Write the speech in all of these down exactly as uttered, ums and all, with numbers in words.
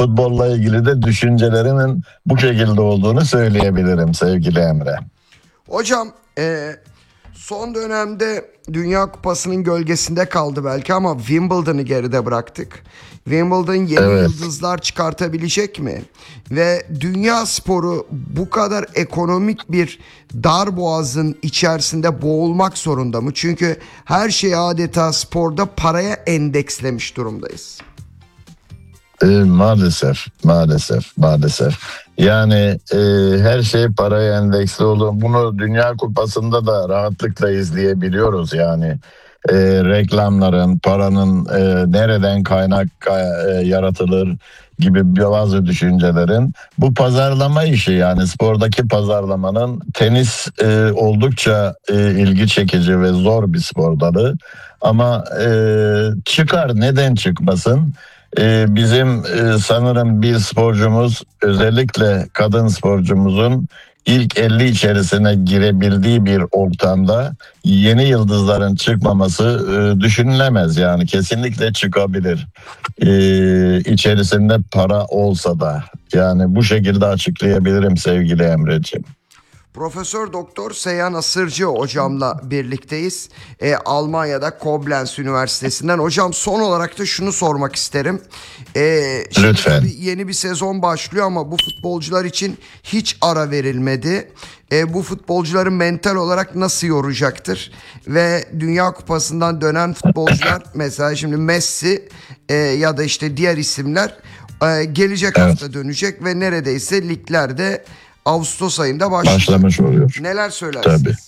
futbolla ilgili de düşüncelerimin bu şekilde olduğunu söyleyebilirim sevgili Emre. Hocam e, son dönemde Dünya Kupası'nın gölgesinde kaldı belki ama Wimbledon'ı geride bıraktık. Wimbledon yeni Evet. yıldızlar çıkartabilecek mi? Ve dünya sporu bu kadar ekonomik bir darboğazın içerisinde boğulmak zorunda mı? Çünkü her şeyi adeta sporda paraya endekslemiş durumdayız. E, maalesef, maalesef, maalesef. Yani e, her şey paraya endeksli olur. Bunu Dünya Kupası'nda da rahatlıkla izleyebiliyoruz yani. E, reklamların, paranın e, nereden kaynak e, yaratılır gibi bazı düşüncelerin. Bu pazarlama işi, yani spordaki pazarlamanın, tenis e, oldukça e, ilgi çekici ve zor bir spor dalı. Ama e, çıkar, neden çıkmasın? Ee, bizim e, sanırım bir sporcumuz, özellikle kadın sporcumuzun ilk elli içerisine girebildiği bir ortamda yeni yıldızların çıkmaması e, düşünülemez. Yani kesinlikle çıkabilir. Ee, içerisinde para olsa da, yani bu şekilde açıklayabilirim sevgili Emreciğim. Profesör Doktor Seyhan Asırcı hocamla birlikteyiz. E, Almanya'da Koblenz Üniversitesi'nden. Hocam son olarak da şunu sormak isterim. E, şimdi Lütfen. tabii yeni bir sezon başlıyor ama bu futbolcular için hiç ara verilmedi. E, bu futbolcuları mental olarak nasıl yoracaktır? Ve Dünya Kupası'ndan dönen futbolcular, mesela şimdi Messi e, ya da işte diğer isimler e, gelecek Evet. hafta dönecek ve neredeyse liglerde Ağustos ayında başlıyor. Başlamış oluyor. Neler söylersiniz? Tabii.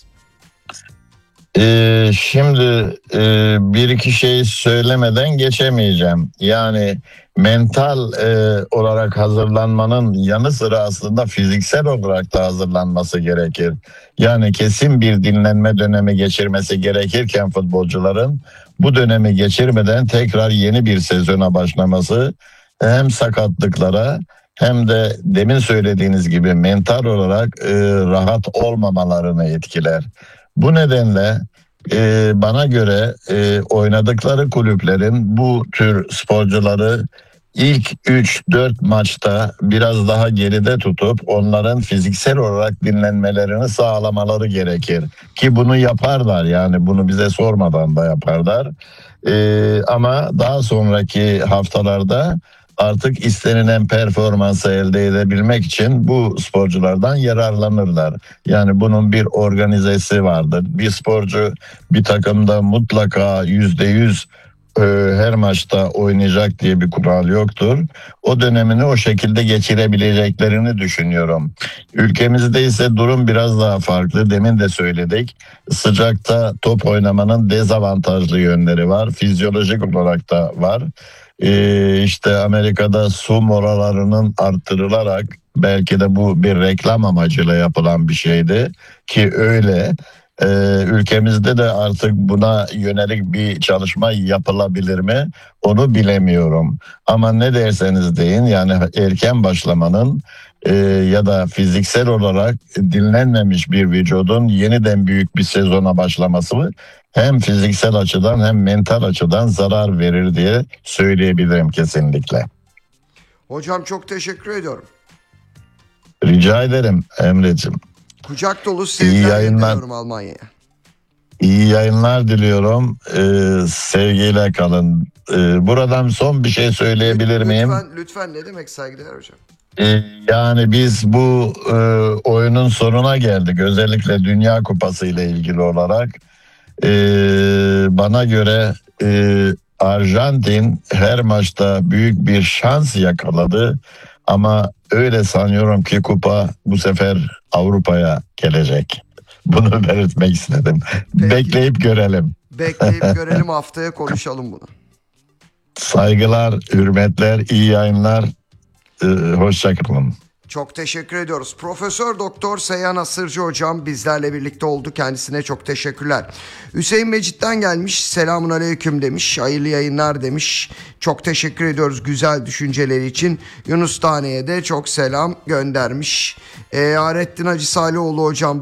Ee, şimdi e, bir iki şey söylemeden geçemeyeceğim. Yani mental e, olarak hazırlanmanın yanı sıra aslında fiziksel olarak da hazırlanması gerekir. Yani kesin bir dinlenme dönemi geçirmesi gerekirken futbolcuların, bu dönemi geçirmeden tekrar yeni bir sezona başlaması hem sakatlıklara hem de demin söylediğiniz gibi mental olarak e, rahat olmamalarını etkiler. Bu nedenle e, bana göre e, oynadıkları kulüplerin bu tür sporcuları ilk üç dört maçta biraz daha geride tutup onların fiziksel olarak dinlenmelerini sağlamaları gerekir. Ki bunu yaparlar, yani bunu bize sormadan da yaparlar. E, ama daha sonraki haftalarda artık istenilen performansı elde edebilmek için bu sporculardan yararlanırlar. Yani bunun bir organizesi vardır. Bir sporcu bir takımda mutlaka yüzde yüz her maçta oynayacak diye bir kural yoktur. O dönemini o şekilde geçirebileceklerini düşünüyorum. Ülkemizde ise durum biraz daha farklı. Demin de söyledik. Sıcakta top oynamanın dezavantajlı yönleri var. Fizyolojik olarak da var. Ee, işte Amerika'da su moralarının arttırılarak, belki de bu bir reklam amacıyla yapılan bir şeydi ki öyle. Ee, ülkemizde de artık buna yönelik bir çalışma yapılabilir mi? Onu bilemiyorum. Ama ne derseniz deyin, yani erken başlamanın e, ya da fiziksel olarak dinlenmemiş bir vücudun yeniden büyük bir sezona başlaması hem fiziksel açıdan hem mental açıdan zarar verir diye söyleyebilirim kesinlikle. Hocam çok teşekkür ediyorum. Rica ederim Emre'ciğim. Kucak dolu İyi sevgiler yayınlar. gönderiyorum Almanya'ya. İyi yayınlar diliyorum. Ee, sevgiyle kalın. Ee, buradan son bir şey söyleyebilir Lütfen, miyim? lütfen ne demek saygıdeğer hocam. Ee, yani biz bu e, oyunun sonuna geldik. Özellikle Dünya Kupası ile ilgili olarak. Ee, bana göre e, Arjantin her maçta büyük bir şans yakaladı. Ama öyle sanıyorum ki kupa bu sefer Avrupa'ya gelecek. Bunu belirtmek istedim. Peki. Bekleyip görelim. Bekleyip görelim, haftaya konuşalım bunu. Saygılar, hürmetler, iyi yayınlar. Ee, hoşça kalın. Çok teşekkür ediyoruz. Profesör Doktor Seyhan Asırcı hocam bizlerle birlikte oldu. Kendisine çok teşekkürler. Hüseyin Mecit'ten gelmiş. Selamun aleyküm demiş. Hayırlı yayınlar demiş. Çok teşekkür ediyoruz güzel düşünceleri için. Yunus Tane'ye de çok selam göndermiş. E, Arettin Hacı Salihoğlu hocam